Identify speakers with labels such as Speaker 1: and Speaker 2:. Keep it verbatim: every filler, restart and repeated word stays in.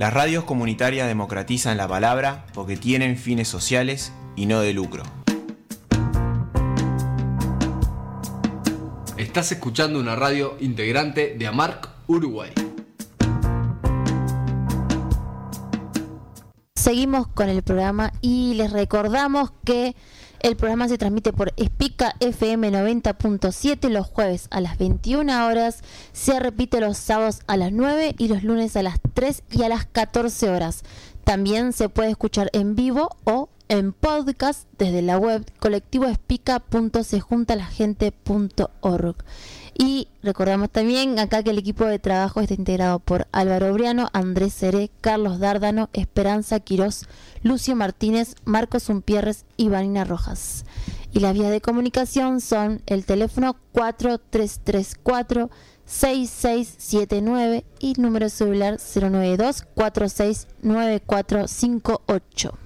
Speaker 1: Las radios comunitarias democratizan la palabra porque tienen fines sociales y no de lucro.
Speaker 2: Estás escuchando una radio integrante de AMARC Uruguay.
Speaker 3: Seguimos con el programa y les recordamos que el programa se transmite por Espica F M noventa punto siete los jueves a las veintiuna horas, se repite los sábados a las nueve y los lunes a las tres y a las catorce horas. También se puede escuchar en vivo o en podcast desde la web colectivoespica punto sejuntalaGente punto org. Y recordamos también acá que el equipo de trabajo está integrado por Álvaro Briano, Andrés Seré, Carlos Dárdano, Esperanza Quirós, Lucio Martínez, Marcos Umpierres y Vanina Rojas. Y las vías de comunicación son el teléfono cuatro tres tres cuatro, seis seis siete nueve y número celular cero nueve dos, cuatro seis nueve cuatro cinco ocho.